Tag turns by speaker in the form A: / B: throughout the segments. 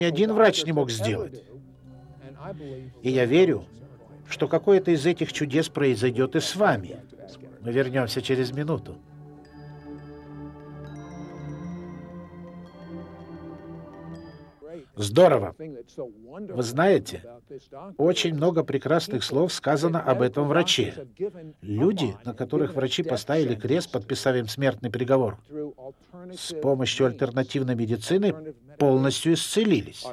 A: ни один врач не мог сделать. И я верю, что какое-то из этих чудес произойдет и с вами. Мы вернемся через минуту. Здорово. Вы знаете, очень много прекрасных слов сказано об этом враче. Люди, на которых врачи поставили крест, подписав им смертный приговор, с помощью альтернативной медицины полностью исцелились.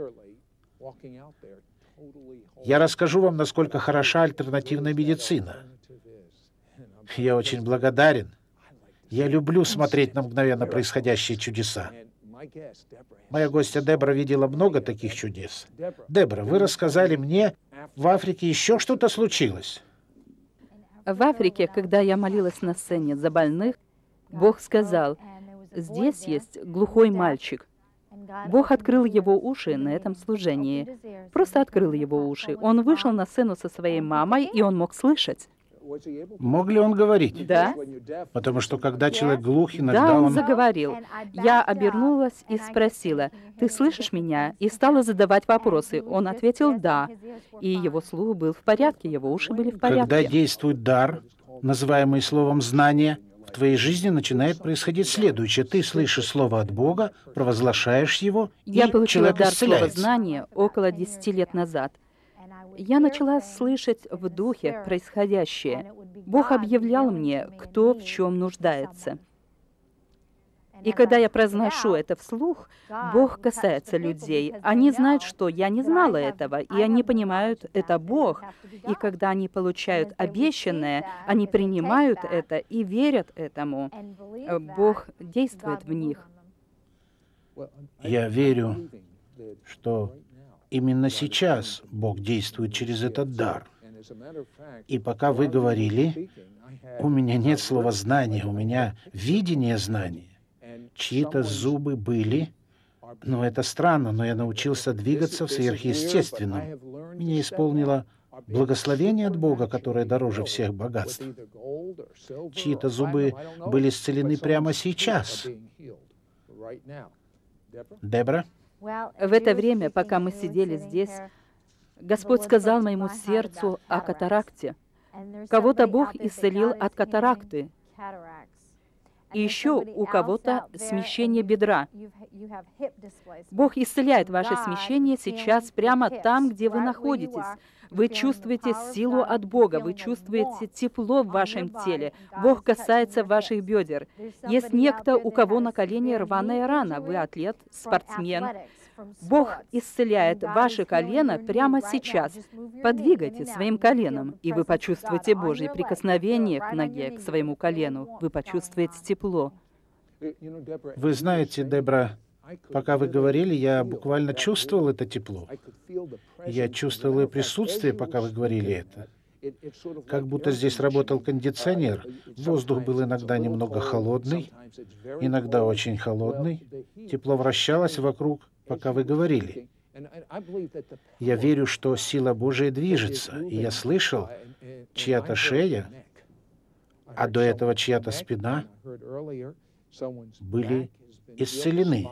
A: Я расскажу вам, насколько хороша альтернативная медицина. Я очень благодарен. Я люблю смотреть на мгновенно происходящие чудеса. Моя гостья Дебра видела много таких чудес. Дебра, вы рассказали мне, в Африке еще что-то случилось.
B: В Африке, когда я молилась на сцене за больных, Бог сказал, здесь есть глухой мальчик. Бог открыл его уши на этом служении. Просто открыл его уши. Он вышел на сцену со своей мамой, и он мог слышать.
A: Мог ли он говорить?
B: Да.
A: Потому что когда человек глух, иногда
B: Да, он
A: он...
B: заговорил. Я обернулась и спросила, «Ты слышишь меня?» И стала задавать вопросы. Он ответил «да». И его слух был в порядке, его уши были в
A: Когда
B: порядке.
A: действует дар, называемый словом «знание», в твоей жизни начинает происходить следующее. Ты слышишь слово от Бога, провозглашаешь его,
B: Я
A: и
B: получила
A: человек
B: дар слова
A: исцеляется.
B: знания около 10 лет назад. Я начала слышать в духе происходящее. Бог объявлял мне, кто в чем нуждается. И когда я произношу это вслух, Бог касается людей. Они знают, что я не знала этого, и они понимают, это Бог. И когда они получают обещанное, они принимают это и верят этому. Бог действует в них.
A: Я верю, что именно сейчас Бог действует через этот дар. И пока вы говорили, у меня нет слова «знание», у меня видение знания. Чьи-то зубы были, но это странно, но я научился двигаться в сверхъестественном. Меня исполнило благословение от Бога, которое дороже всех богатств. Чьи-то зубы были исцелены прямо сейчас. Дебра?
B: В это время, пока мы сидели здесь, Господь сказал моему сердцу о катаракте. Кого-то Бог исцелил от катаракты. И еще у кого-то смещение бедра. Бог исцеляет ваше смещение сейчас прямо там, где вы находитесь. Вы чувствуете силу от Бога, вы чувствуете тепло в вашем теле. Бог касается ваших бедер. Есть некто, у кого на колене рваная рана. Вы атлет, спортсмен. Бог исцеляет ваше колено прямо сейчас. Подвигайте своим коленом, и вы почувствуете Божье прикосновение к ноге, к своему колену. Вы почувствуете тепло.
A: Вы знаете, Дебра, пока вы говорили, я буквально чувствовал это тепло. Я чувствовал и присутствие, пока вы говорили это. Как будто здесь работал кондиционер. Воздух был иногда немного холодный, иногда очень холодный. Тепло вращалось вокруг, пока вы говорили. Я верю, что сила Божия движется, и я слышал, чья-то шея, а до этого чья-то спина были исцелены.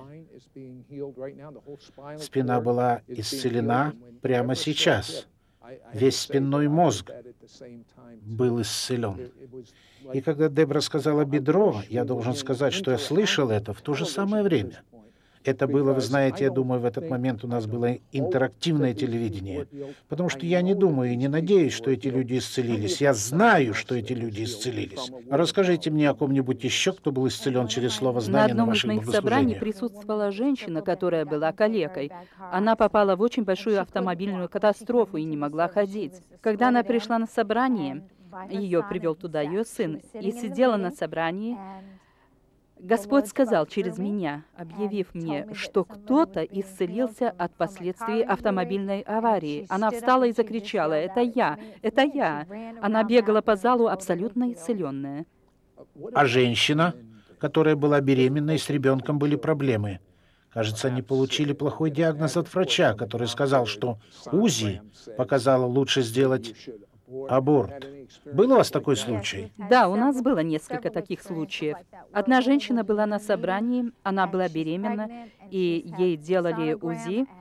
A: Спина была исцелена прямо сейчас. Весь спинной мозг был исцелен. И когда Дебра сказала «бедро», я должен сказать, что я слышал это в то же самое время. Это было, вы знаете, я думаю, в этот момент у нас было интерактивное телевидение, потому что я не думаю и не надеюсь, что эти люди исцелились. Я знаю, что эти люди исцелились. Расскажите мне о ком-нибудь еще, кто был исцелен через слово
B: На
A: знания на
B: одном из
A: ваших
B: моих собраний
A: богослужениях.
B: присутствовала женщина, которая была калекой. Она попала в очень большую автомобильную катастрофу и не могла ходить. Когда она пришла на собрание, ее привел туда ее сын, и сидела на собрании, Господь сказал через меня, объявив мне, что кто-то исцелился от последствий автомобильной аварии. Она встала и закричала: «Это я! Это я!» Она бегала по залу абсолютно исцеленная.
A: А женщина, которая была беременна и с ребенком были проблемы. Кажется, они получили плохой диагноз от врача, который сказал, что УЗИ показало лучше сделать аборт. Был у вас такой случай?
B: Да, у нас было несколько таких случаев. Одна женщина была на собрании, она была беременна, и ей делали УЗИ,